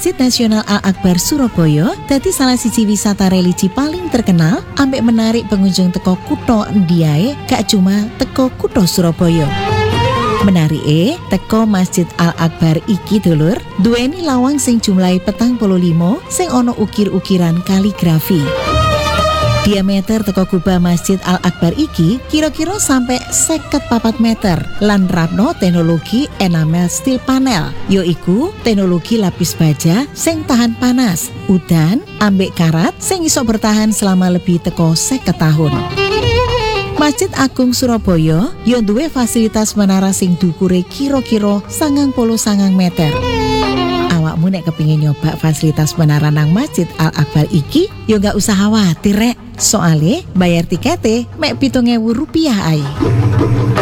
Masjid Nasional Al-Akbar Surabaya dadi salah siji wisata religi paling terkenal ambek menarik pengunjung teko kutha endi ae, gak cuma teko kutha Surabaya. Menarike teko Masjid Al-Akbar iki dulur, duweni lawang sing jumlahe 45 sing ana ukir-ukiran kaligrafi. Diameter teko kubah Masjid Al-Akbar iki kira-kira sampai 54 meter lan nerapno teknologi enamel steel panel, yaiku teknologi lapis baja sing tahan panas, udan, ambek karat sing iso bertahan selama lebih teko 50 tahun. Masjid Agung Surabaya yo duwe fasilitas menara sing dukure kira-kira 99 meter. Awakmu nek kepingin nyoba fasilitas menara nang Masjid Al-Akbar iki, yo gak usah khawatir rek. Soale bayar tikete mek Rp7.000 ae.